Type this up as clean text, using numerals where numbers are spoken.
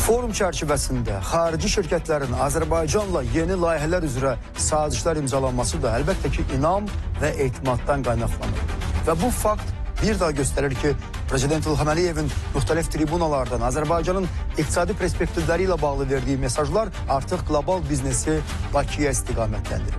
Forum çərçivəsində xarici şirkətlərin Azərbaycanla yeni layihələr üzrə sazişlər imzalanması da əlbəttə ki, inam və etimaddan qaynaqlanır. Və bu fakt bir daha göstərir ki, Prezident İlham Əliyevin müxtəlif tribunalardan Azərbaycanın iqtisadi perspektivləri ilə bağlı verdiyi mesajlar artıq qlobal biznesi Bakıya istiqamətləndirir.